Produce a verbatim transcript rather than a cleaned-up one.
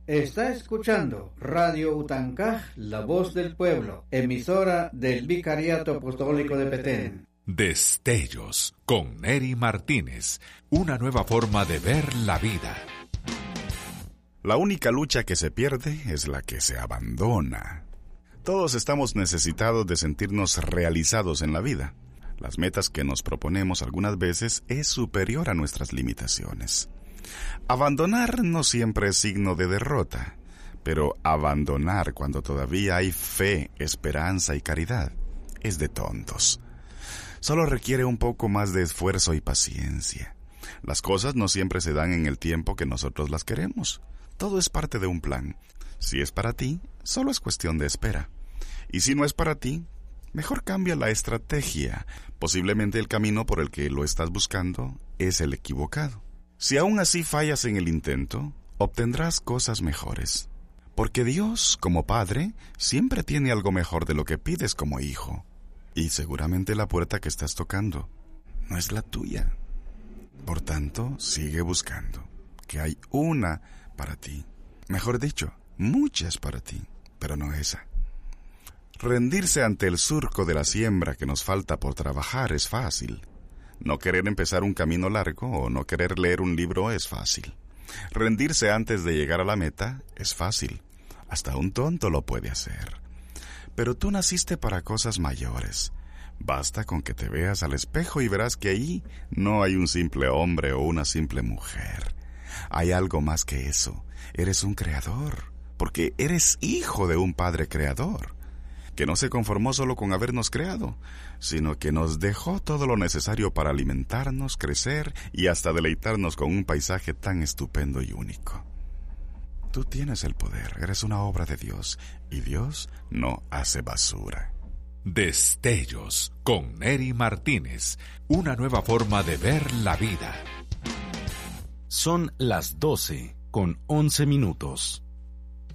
Está escuchando Radio Utancaj, la voz del pueblo, emisora del Vicariato Apostólico de Petén. Destellos con Neri Martínez, una nueva forma de ver la vida. La única lucha que se pierde es la que se abandona. Todos estamos necesitados de sentirnos realizados en la vida. Las metas que nos proponemos algunas veces es superior a nuestras limitaciones. Abandonar no siempre es signo de derrota, pero abandonar cuando todavía hay fe, esperanza y caridad es de tontos. Solo requiere un poco más de esfuerzo y paciencia. Las cosas no siempre se dan en el tiempo que nosotros las queremos. Todo es parte de un plan. Si es para ti, solo es cuestión de espera. Y si no es para ti, mejor cambia la estrategia. Posiblemente el camino por el que lo estás buscando es el equivocado. Si aún así fallas en el intento, obtendrás cosas mejores. Porque Dios, como Padre, siempre tiene algo mejor de lo que pides como hijo. Y seguramente la puerta que estás tocando no es la tuya. Por tanto, sigue buscando, que hay una para ti. Mejor dicho, muchas para ti, pero no esa. Rendirse ante el surco de la siembra que nos falta por trabajar es fácil. No querer empezar un camino largo o no querer leer un libro es fácil. Rendirse antes de llegar a la meta es fácil. Hasta un tonto lo puede hacer. Pero tú naciste para cosas mayores. Basta con que te veas al espejo y verás que ahí no hay un simple hombre o una simple mujer. Hay algo más que eso. Eres un creador, porque eres hijo de un Padre creador, que no se conformó solo con habernos creado, sino que nos dejó todo lo necesario para alimentarnos, crecer y hasta deleitarnos con un paisaje tan estupendo y único. Tú tienes el poder, eres una obra de Dios, y Dios no hace basura. Destellos con Neri Martínez, una nueva forma de ver la vida. Son las doce con once minutos.